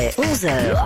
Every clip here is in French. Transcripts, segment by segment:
11h.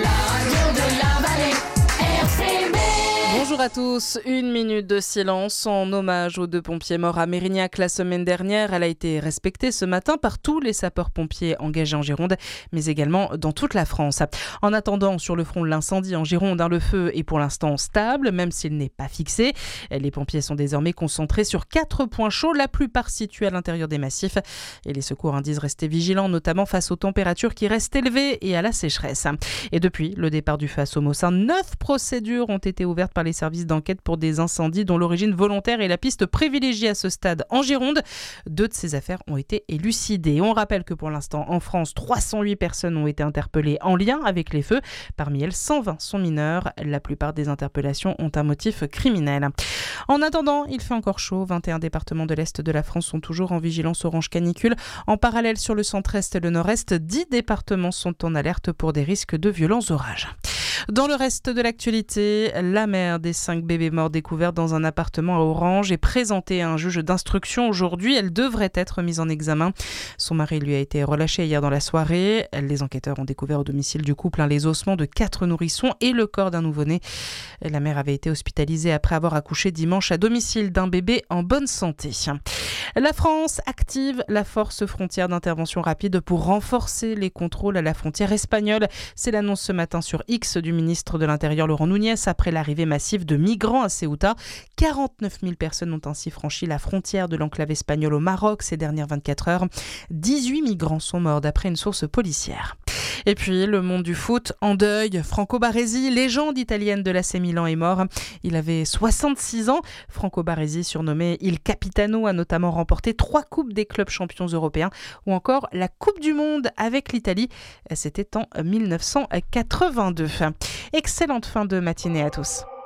Bonjour à tous, 1 minute de silence en hommage aux 2 pompiers morts à Mérignac la semaine dernière. Elle a été respectée ce matin par tous les sapeurs-pompiers engagés en Gironde, mais également dans toute la France. En attendant, sur le front de l'incendie en Gironde, le feu est pour l'instant stable, même s'il n'est pas fixé. Les pompiers sont désormais concentrés sur 4 points chauds, la plupart situés à l'intérieur des massifs. Et les secours disent rester vigilants, notamment face aux températures qui restent élevées et à la sécheresse. Et depuis le départ du feu à Somossin, 9 procédures ont été ouvertes par les services d'enquête pour des incendies dont l'origine volontaire est la piste privilégiée à ce stade en Gironde. 2 de ces affaires ont été élucidées. On rappelle que pour l'instant, en France, 308 personnes ont été interpellées en lien avec les feux. Parmi elles, 120 sont mineures. La plupart des interpellations ont un motif criminel. En attendant, il fait encore chaud. 21 départements de l'Est de la France sont toujours en vigilance orange canicule. En parallèle, sur le centre-est et le nord-est, 10 départements sont en alerte pour des risques de violents orages. Dans le reste de l'actualité, la mère des 5 bébés morts découverts dans un appartement à Orange est présentée à un juge d'instruction aujourd'hui. Elle devrait être mise en examen. Son mari lui a été relâché hier dans la soirée. Les enquêteurs ont découvert au domicile du couple les ossements de 4 nourrissons et le corps d'un nouveau-né. La mère avait été hospitalisée après avoir accouché dimanche à domicile d'un bébé en bonne santé. La France active la force frontière d'intervention rapide pour renforcer les contrôles à la frontière espagnole. C'est l'annonce ce matin sur X du ministre de l'Intérieur Laurent Nunez après l'arrivée massive de migrants à Ceuta. 49 000 personnes ont ainsi franchi la frontière de l'enclave espagnole au Maroc ces dernières 24 heures. 18 migrants sont morts d'après une source policière. Et puis, le monde du foot en deuil. Franco Baresi, légende italienne de l'AC Milan, est mort. Il avait 66 ans. Franco Baresi, surnommé Il Capitano, a notamment remporté 3 coupes des clubs champions européens ou encore la Coupe du Monde avec l'Italie. C'était en 1982. Excellente fin de matinée à tous.